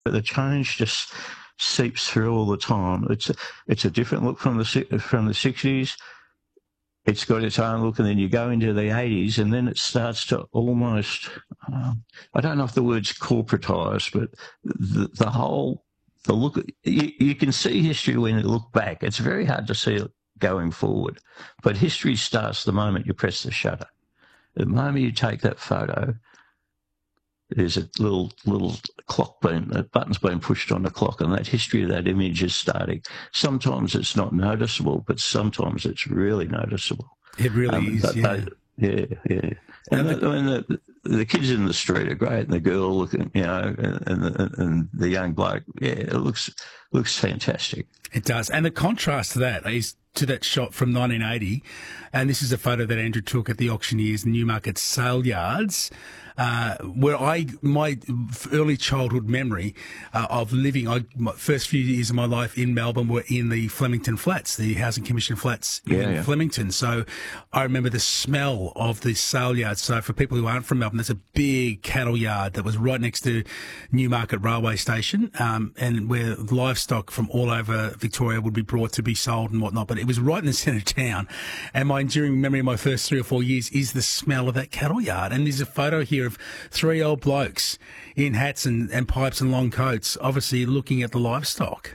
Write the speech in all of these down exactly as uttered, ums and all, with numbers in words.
but the change just seeps through all the time. It's a, it's a different look from the from the sixties. It's got its own look, and then you go into the eighties, and then it starts to almost, uh, I don't know if the word's corporatise, but the, the whole, the look, you, you can see history when you look back. It's very hard to see it going forward, but history starts the moment you press the shutter. The moment you take that photo, there's a little little clock being, a button's been pushed on the clock, and that history of that image is starting. Sometimes it's not noticeable, but sometimes it's really noticeable. It really um, is, yeah. They, yeah, yeah. And, and the, I mean, the, the kids in the street are great, and the girl looking, you know, and the, and the young bloke, yeah, it looks looks fantastic. It does. And the contrast to that is to that shot from nineteen eighty, and this is a photo that Andrew took at the Auctioneers Newmarket Sale Yards, uh, where I, my early childhood memory uh, of living, I, my first few years of my life in Melbourne were in the Flemington Flats, the Housing Commission flats yeah, in yeah. Flemington. So I remember the smell of the sale yard. So for people who aren't from Melbourne, there's a big cattle yard that was right next to Newmarket Railway Station, um, and where livestock from all over Victoria would be brought to be sold and whatnot. But it was right in the centre of town. And my enduring memory of my first three or four years is the smell of that cattle yard. And there's a photo here of three old blokes in hats and, and pipes and long coats, obviously looking at the livestock.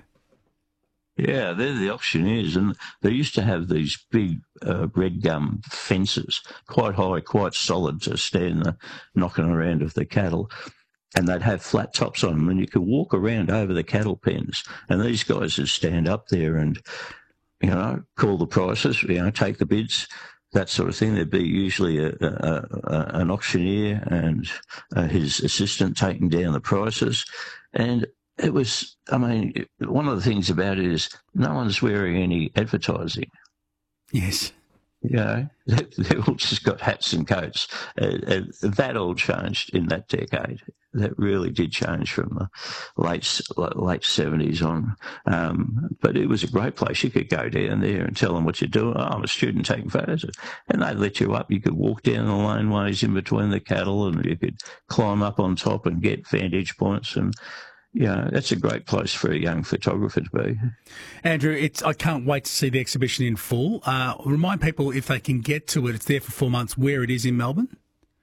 Yeah, they're the auctioneers, and they used to have these big uh, red gum fences, quite high, quite solid, to stand the knocking around of the cattle. And they'd have flat tops on them, and you could walk around over the cattle pens. And these guys would stand up there and, you know, call the prices, you know, take the bids, that sort of thing. There'd be usually a, a, a, an auctioneer and uh, his assistant taking down the prices. And it was, I mean, one of the things about it is no one's wearing any advertising. Yes. You know, they, they all just got hats and coats. Uh, and that all changed in that decade. That really did change from the late late seventies on. Um, but it was a great place. You could go down there and tell them what you're doing. Oh, I'm a student taking photos. And they'd let you up. You could walk down the laneways in between the cattle, and you could climb up on top and get vantage points. And yeah, that's a great place for a young photographer to be. Andrew, it's I can't wait to see the exhibition in full. Uh, remind people, if they can get to it, it's there for four months, where it is in Melbourne.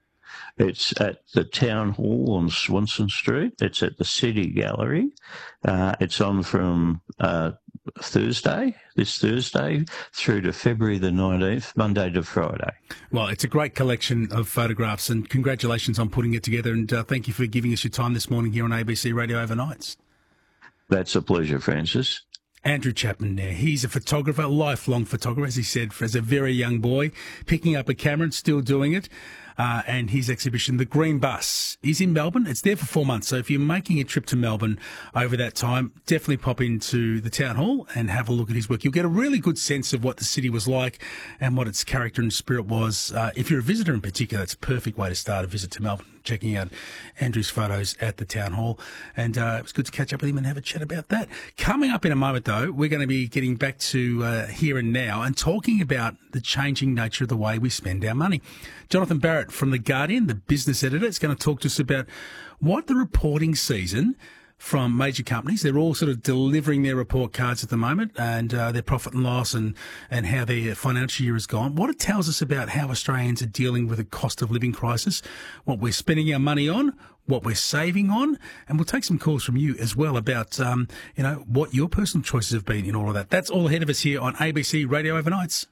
It's at the Town Hall on Swanston Street. It's at the City Gallery. Uh, it's on from uh, Thursday, this Thursday, through to February the nineteenth, Monday to Friday. Well, it's a great collection of photographs, and congratulations on putting it together, and uh, thank you for giving us your time this morning here on A B C Radio Overnights. That's a pleasure, Francis. Andrew Chapman there. He's a photographer, lifelong photographer, as he said, as a very young boy, picking up a camera and still doing it. Uh, and his exhibition, The Green Bus, is in Melbourne. It's there for four months. So if you're making a trip to Melbourne over that time, definitely pop into the Town Hall and have a look at his work. You'll get a really good sense of what the city was like and what its character and spirit was. Uh, if you're a visitor in particular, it's a perfect way to start a visit to Melbourne, checking out Andrew's photos at the Town Hall. And uh, it was good to catch up with him and have a chat about that. Coming up in a moment, though, we're going to be getting back to uh, here and now and talking about the changing nature of the way we spend our money. Jonathan Barrett from The Guardian, the business editor, is going to talk to us about what the reporting season from major companies, they're all sort of delivering their report cards at the moment, and uh, their profit and loss, and, and how their financial year has gone. What it tells us about how Australians are dealing with a cost of living crisis, what we're spending our money on, what we're saving on, and we'll take some calls from you as well about, um, you know, what your personal choices have been in all of that. That's all ahead of us here on A B C Radio Overnights.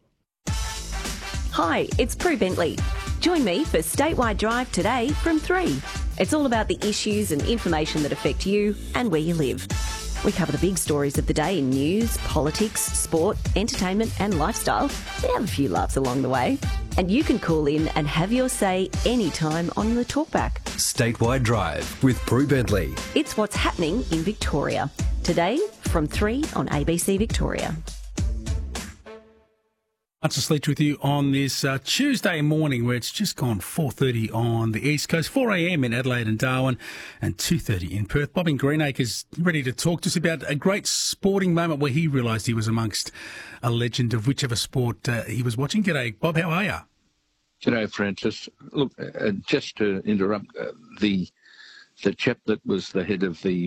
Hi, it's Prue Bentley. Join me for Statewide Drive today from three. It's all about the issues and information that affect you and where you live. We cover the big stories of the day in news, politics, sport, entertainment and lifestyle. We have a few laughs along the way. And you can call in and have your say anytime on the talkback. Statewide Drive with Prue Bentley. It's what's happening in Victoria. Today from three on A B C Victoria. Francis Leach with you on this uh, Tuesday morning, where it's just gone four thirty on the East Coast, four a.m. in Adelaide and Darwin, and two thirty in Perth. Bob in Greenacre's ready to talk to us about a great sporting moment where he realised he was amongst a legend of whichever sport uh, he was watching. G'day, Bob, how are you? G'day, Francis. Look, uh, just to interrupt, uh, the the chap that was the head of the